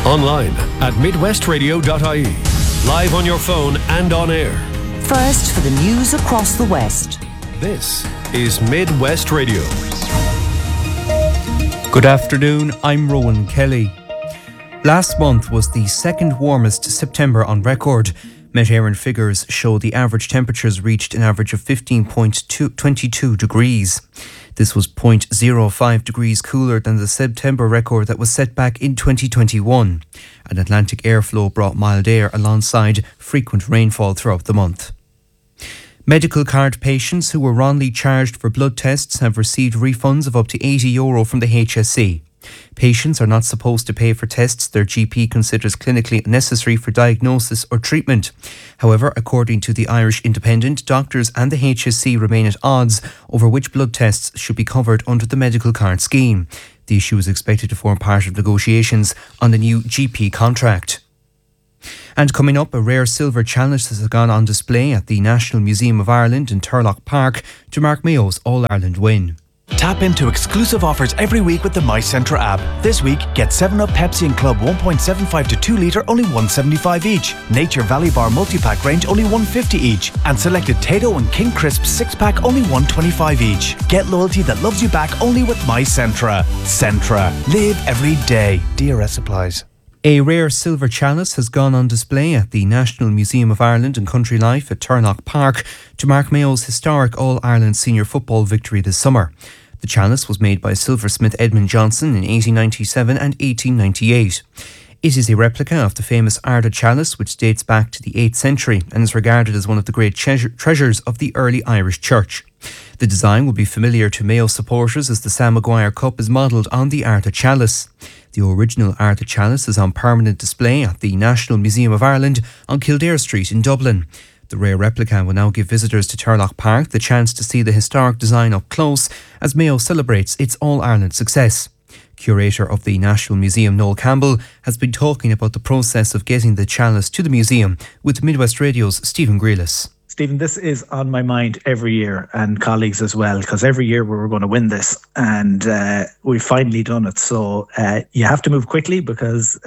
Online at midwestradio.ie. Live on your phone and on air. First for the news across the West. This is Midwest Radio. Good afternoon, I'm Rowan Kelly. Last month was the second warmest September on record. Met Éireann figures show the average temperatures reached an average of 15.22 degrees. This was 0.05 degrees cooler than the September record that was set back in 2021. An Atlantic airflow brought mild air alongside frequent rainfall throughout the month. Medical card patients who were wrongly charged for blood tests have received refunds of up to €80 from the HSE. Patients are not supposed to pay for tests their GP considers clinically necessary for diagnosis or treatment. However, according to the Irish Independent, doctors and the HSE remain at odds over which blood tests should be covered under the medical card scheme. The issue is expected to form part of negotiations on the new GP contract. And coming up, a rare silver chalice has gone on display at the National Museum of Ireland in Turlough Park to mark Mayo's All-Ireland win. Tap into exclusive offers every week with the My Centra app. This week, get 7-Up Pepsi and Club 1.75 to 2 litre only $1.75 each. Nature Valley Bar multi-pack range only $1.50 each. And selected Tayto and King Crisp 6-pack only $1.25 each. Get loyalty that loves you back only with My Centra. Centra. Live every day. DRS applies. A rare silver chalice has gone on display at the National Museum of Ireland and Country Life at Turlough Park to mark Mayo's historic All-Ireland senior football victory this summer. The chalice was made by silversmith Edmund Johnson in 1897 and 1898. It is a replica of the famous Ardagh chalice, which dates back to the 8th century and is regarded as one of the great treasures of the early Irish Church. The design will be familiar to Mayo supporters as the Sam Maguire Cup is modelled on the Ardagh chalice. The original Ardagh chalice is on permanent display at the National Museum of Ireland on Kildare Street in Dublin. The rare replica will now give visitors to Turlough Park the chance to see the historic design up close as Mayo celebrates its All-Ireland success. Curator of the National Museum, Noel Campbell, has been talking about the process of getting the chalice to the museum with Midwest Radio's Stephen Grealis. Stephen, this is on my mind every year, and colleagues as well, because every year we were going to win this, and we've finally done it. So you have to move quickly because,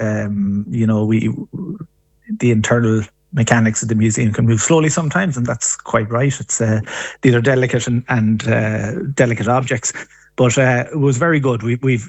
the internal mechanics of the museum can move slowly sometimes, and that's quite right. It's these are delicate and delicate objects, but it was very good.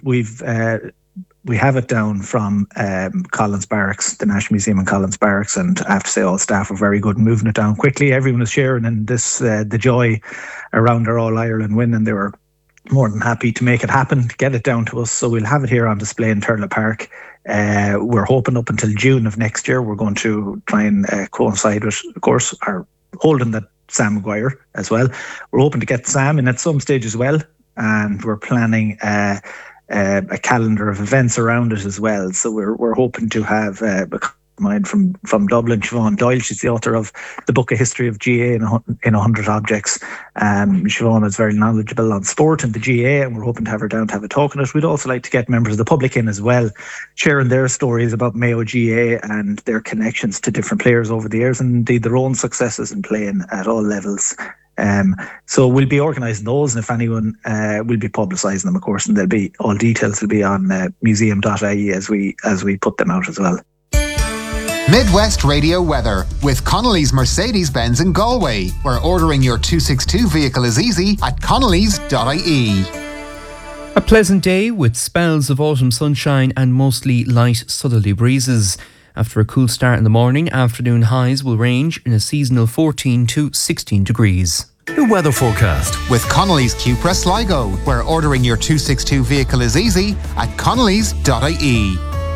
We have it down from Collins Barracks, the National Museum in Collins Barracks, and I have to say all staff are very good in moving it down quickly. Everyone is sharing in this the joy around our All-Ireland win, and they were more than happy to make it happen, to get it down to us. So we'll have it here on display in Turlough Park. We're hoping up until June of next year. We're going to try and coincide with, of course, our holding that Sam Maguire as well. We're hoping to get Sam in at some stage as well, and we're planning a calendar of events around it as well. So we're hoping to have a mind from Dublin, Siobhan Doyle. She's the author of the book, A History of GA in 100 Objects. Siobhan is very knowledgeable on sport and the GA, and we're hoping to have her down to have a talk on it. We'd also like to get members of the public in as well, sharing their stories about Mayo GA and their connections to different players over the years, and indeed their own successes in playing at all levels. So we'll be organising those, and if anyone will be publicising them, of course, and all details will be on museum.ie as we put them out as well. Midwest Radio weather with Connolly's Mercedes-Benz in Galway, where ordering your 262 vehicle is easy at connolly's.ie. A pleasant day with spells of autumn sunshine and mostly light southerly breezes. After a cool start in the morning, afternoon highs will range in a seasonal 14 to 16 degrees. The weather forecast with Connolly's Cupra Sligo, where ordering your 262 vehicle is easy at connolly's.ie.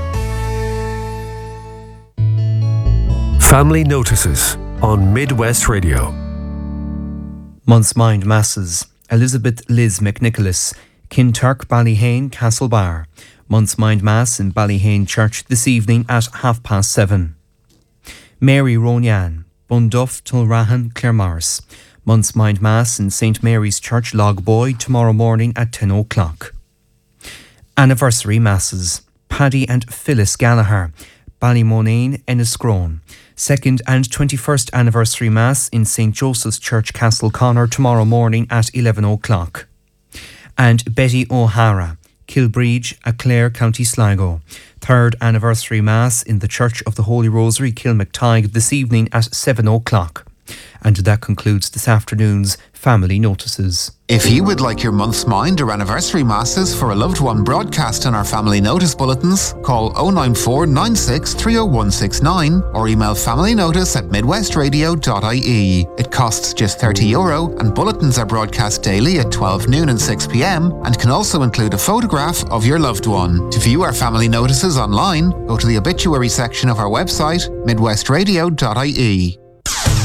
Family notices on Midwest Radio. Month's Mind Masses. Elizabeth Liz McNicholas, Kinturk, Ballyhane, Castlebar. Month's Mind Mass in Ballyhane Church this evening at 7:30. Mary Ronyan, Bunduff, Tulrahan, Claremorris. Month's Mind Mass in St Mary's Church, Logboy, tomorrow morning at 10 o'clock. Anniversary Masses. Paddy and Phyllis Gallagher, Ballymonane, Enniscrone. 2nd and 21st Anniversary Mass in St Joseph's Church, Castleconnor, tomorrow morning at 11 o'clock. And Betty O'Hara, Kilbreege, at Clare, County Sligo. 3rd anniversary Mass in the Church of the Holy Rosary, Kilmactyghe, this evening at 7 o'clock. And that concludes this afternoon's Family Notices. If you would like your month's mind or anniversary masses for a loved one broadcast in our family notice bulletins, call 094 96 30169 or email familynotice@midwestradio.ie. It costs just €30 and bulletins are broadcast daily at 12 noon and 6 p.m. and can also include a photograph of your loved one. To view our family notices online, go to the obituary section of our website, midwestradio.ie.